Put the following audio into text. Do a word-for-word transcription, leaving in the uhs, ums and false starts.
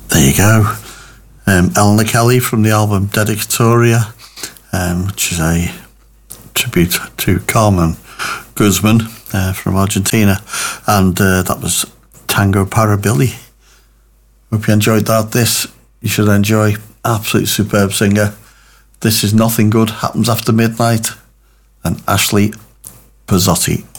There you go. Um, Eleanor Kelly from the album Dedicatoria, um, which is a tribute to Carmen Guzman uh, from Argentina. And uh, that was Tango para Billy. Hope you enjoyed that. This you should enjoy. Absolutely superb singer. This is Nothing Good Happens After Midnight, and Ashley Pizzotti.